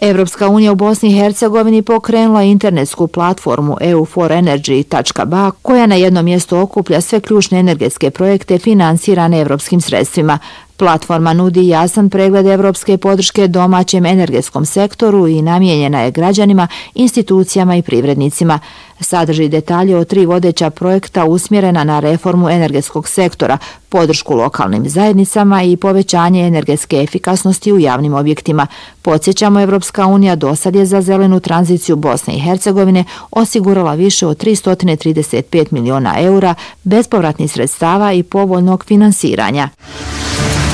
Evropska unija u Bosni i Hercegovini pokrenula internetsku platformu EU4Energy.ba koja na jednom mjestu okuplja sve ključne energetske projekte financirane evropskim sredstvima. Platforma nudi jasan pregled evropske podrške domaćem energetskom sektoru i namijenjena je građanima, institucijama i privrednicima. Sadrži detalje o 3 vodeća projekta usmjerena na reformu energetskog sektora, podršku lokalnim zajednicama i povećanje energetske efikasnosti u javnim objektima. Podsjećamo, Evropska unija dosad je za zelenu tranziciju Bosne i Hercegovine osigurala više od 335 miliona eura bespovratnih sredstava i povoljnog finansiranja.